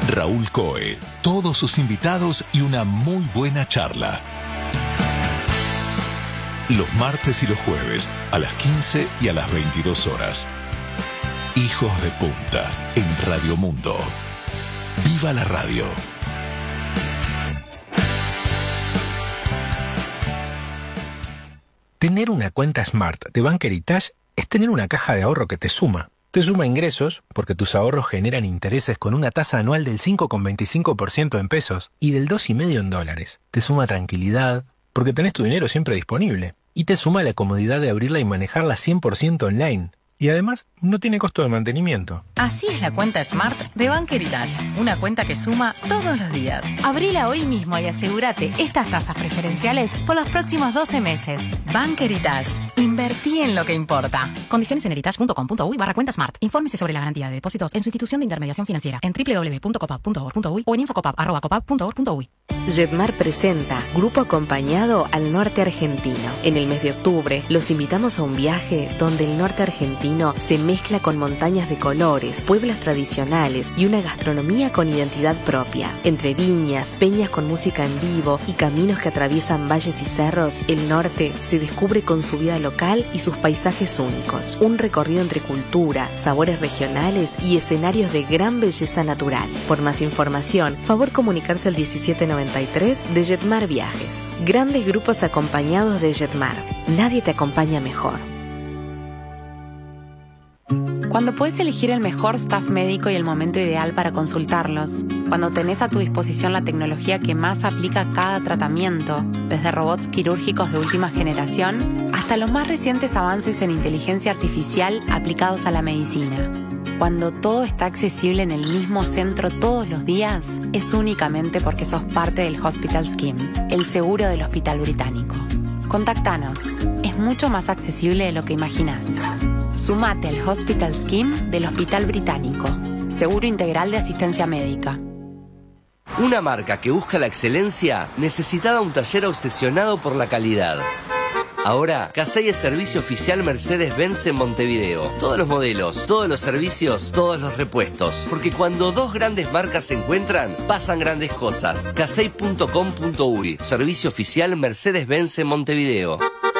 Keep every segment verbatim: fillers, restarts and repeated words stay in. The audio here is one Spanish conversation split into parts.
Raúl Coe, todos sus invitados y una muy buena charla. Los martes y los jueves a las quince y a las veintidós horas. Hijos de Punta en Radio Mundo. ¡Viva la radio! Tener una cuenta Smart de Bank Heritage es tener una caja de ahorro que te suma. Te suma ingresos, porque tus ahorros generan intereses con una tasa anual del cinco coma veinticinco por ciento en pesos y del dos coma cinco por ciento en dólares. Te suma tranquilidad, porque tenés tu dinero siempre disponible. Y te suma la comodidad de abrirla y manejarla cien por ciento online. Y además, no tiene costo de mantenimiento. Así es la cuenta Smart de Bank Heritage. Una cuenta que suma todos los días. Abrila hoy mismo y asegúrate estas tasas preferenciales por los próximos doce meses. Bank Heritage. Invertí en lo que importa. Condiciones en heritage punto com punto uy barra cuenta Smart. Infórmese sobre la garantía de depósitos en su institución de intermediación financiera en doble u doble u doble u punto copap punto org punto uy o en infocopap arroba copap punto org punto uy. Jetmar presenta Grupo Acompañado al Norte Argentino. En el mes de octubre los invitamos a un viaje donde el norte argentino se mezcla con montañas de colores, pueblos tradicionales y una gastronomía con identidad propia. Entre viñas, peñas con música en vivo y caminos que atraviesan valles y cerros, el norte se descubre con su vida local y sus paisajes únicos. Un recorrido entre cultura, sabores regionales y escenarios de gran belleza natural. Por más información, favor comunicarse al diecisiete noventa y tres de Jetmar Viajes. Grandes grupos acompañados de Jetmar. Nadie te acompaña mejor. Cuando puedes elegir el mejor staff médico y el momento ideal para consultarlos, cuando tenés a tu disposición la tecnología que más aplica a cada tratamiento, desde robots quirúrgicos de última generación hasta los más recientes avances en inteligencia artificial aplicados a la medicina. Cuando todo está accesible en el mismo centro todos los días, es únicamente porque sos parte del Hospital Scheme, el seguro del Hospital Británico. Contactanos, es mucho más accesible de lo que imaginás. Sumate al Hospital Scheme del Hospital Británico, seguro integral de asistencia médica. Una marca que busca la excelencia necesitaba un taller obsesionado por la calidad. Ahora, Casey es servicio oficial Mercedes-Benz en Montevideo. Todos los modelos, todos los servicios, todos los repuestos. Porque cuando dos grandes marcas se encuentran, pasan grandes cosas. casey punto com punto uy, servicio oficial Mercedes-Benz en Montevideo.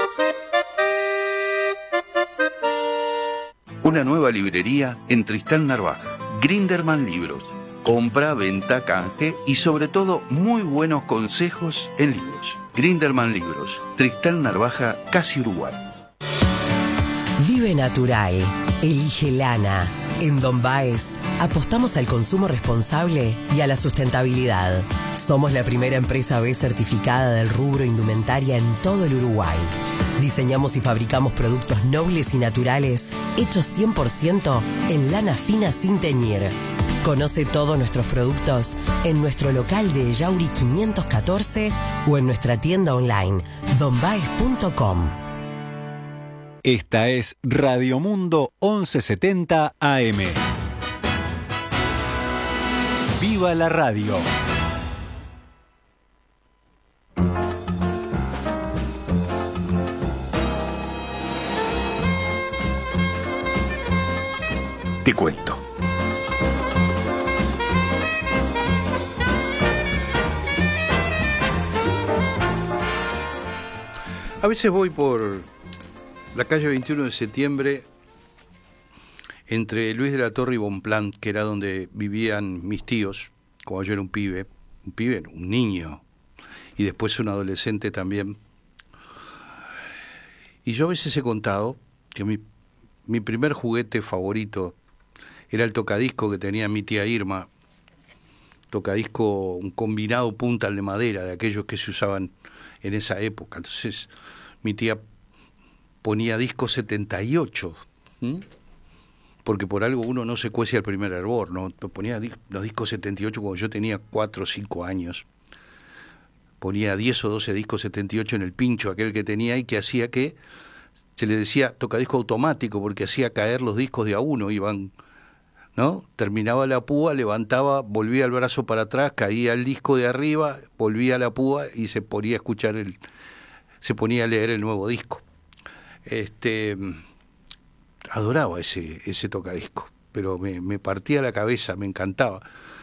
Una nueva librería en Tristán Narvaja. Grinderman Libros. Compra, venta, canje y sobre todo muy buenos consejos en libros. Grinderman Libros. Tristán Narvaja, casi Uruguay. Vive natural. Elige lana. En Don Baez apostamos al consumo responsable y a la sustentabilidad. Somos la primera empresa B certificada del rubro indumentaria en todo el Uruguay. Diseñamos y fabricamos productos nobles y naturales hechos cien por ciento en lana fina sin teñir. Conoce todos nuestros productos en nuestro local de Yauri quinientos catorce o en nuestra tienda online don baez punto com. Esta es Radio Mundo once setenta A M. ¡Viva la radio! Te cuento. A veces voy por la calle veintiuno de septiembre entre Luis de la Torre y Bonpland, que era donde vivían mis tíos, cuando yo era un pibe, un pibe, un niño, y después un adolescente también. Y yo a veces he contado que mi, mi primer juguete favorito era el tocadisco que tenía mi tía Irma, tocadisco, un combinado puntal de madera, de aquellos que se usaban en esa época. Entonces mi tía ponía disco setenta y ocho, ¿m? Porque por algo uno no se cuece al primer hervor, ¿no? Ponía los discos setenta y ocho cuando yo tenía cuatro o cinco años. Ponía diez o doce discos setenta y ocho en el pincho aquel que tenía y que hacía que se le decía tocadisco automático porque hacía caer los discos de a uno, iban, ¿no? Terminaba la púa, levantaba, volvía el brazo para atrás, caía el disco de arriba, volvía a la púa y se ponía a escuchar el, se ponía a leer el nuevo disco. Este, adoraba ese, ese tocadisco, pero me, me partía la cabeza, me encantaba.